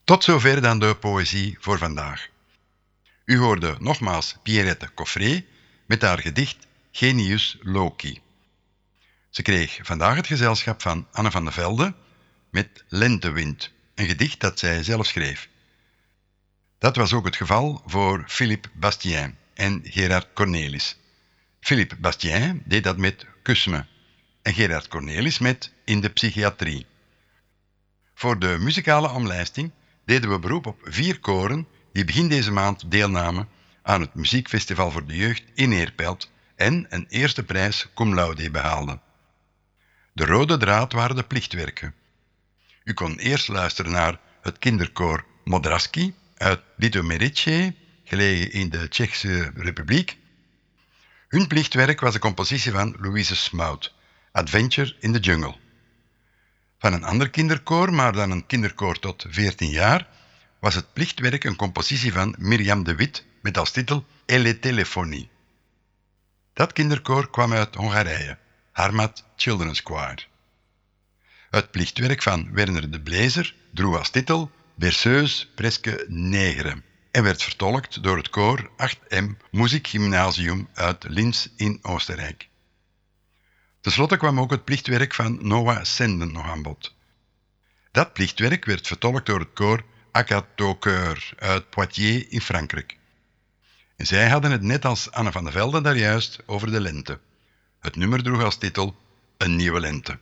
Tot zover dan de poëzie voor vandaag. U hoorde nogmaals Pierrette Coffret met haar gedicht Genius Loci. Ze kreeg vandaag het gezelschap van Anne van de Velde met Lentewind, een gedicht dat zij zelf schreef. Dat was ook het geval voor Philippe Bastien en Gerard Cornelis. Philippe Bastien deed dat met Kus me en Gerard Cornelis met In de psychiatrie. Voor de muzikale omlijsting deden we beroep op 4 koren die begin deze maand deelnamen aan het Muziekfestival voor de Jeugd in Neerpelt en een eerste prijs cum laude behaalden. De rode draad waren de plichtwerken. U kon eerst luisteren naar het kinderkoor Modrasky uit Litomerice, gelegen in de Tsjechische Republiek. Hun plichtwerk was de compositie van Louise Smout, Adventure in the Jungle. Van een ander kinderkoor, maar dan een kinderkoor tot 14 jaar, was het plichtwerk een compositie van Mirjam de Wit met als titel Elle Telefonie. Dat kinderkoor kwam uit Hongarije, Harmat Children's Choir. Het plichtwerk van Werner de Blezer droeg als titel Berceuse Presque Negre en werd vertolkt door het koor 8M Muziekgymnasium uit Linz in Oostenrijk. Ten slotte kwam ook het plichtwerk van Noah Senden nog aan bod. Dat plichtwerk werd vertolkt door het koor Acatocoeur uit Poitiers in Frankrijk. En zij hadden het net als Anne van de Velde daarjuist over de lente. Het nummer droeg als titel Een nieuwe lente.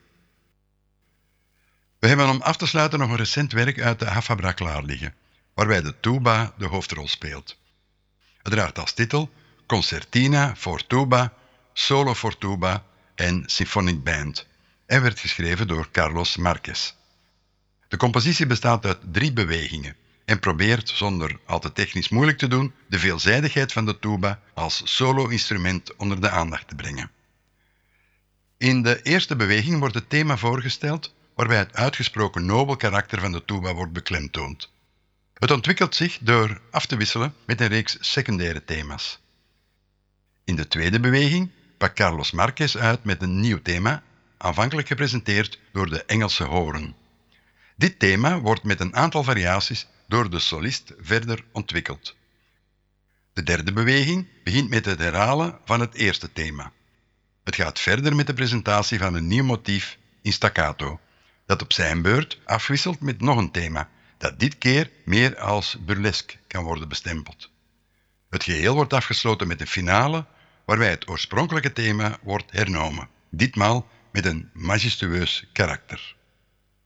We hebben om af te sluiten nog een recent werk uit de Hafabra klaar liggen, waarbij de tuba de hoofdrol speelt. Het draagt als titel Concertina voor tuba, solo voor tuba en symphonic band en werd geschreven door Carlos Marquez. De compositie bestaat uit 3 bewegingen en probeert, zonder al te technisch moeilijk te doen, de veelzijdigheid van de tuba als solo-instrument onder de aandacht te brengen. In de eerste beweging wordt het thema voorgesteld, waarbij het uitgesproken nobel karakter van de tuba wordt beklemtoond. Het ontwikkelt zich door af te wisselen met een reeks secundaire thema's. In de tweede beweging pakt Carlos Marquez uit met een nieuw thema, aanvankelijk gepresenteerd door de Engelse hoorn. Dit thema wordt met een aantal variaties door de solist verder ontwikkeld. De derde beweging begint met het herhalen van het eerste thema. Het gaat verder met de presentatie van een nieuw motief in staccato, dat op zijn beurt afwisselt met nog een thema, dat dit keer meer als burlesque kan worden bestempeld. Het geheel wordt afgesloten met een finale, waarbij het oorspronkelijke thema wordt hernomen, ditmaal met een majestueus karakter.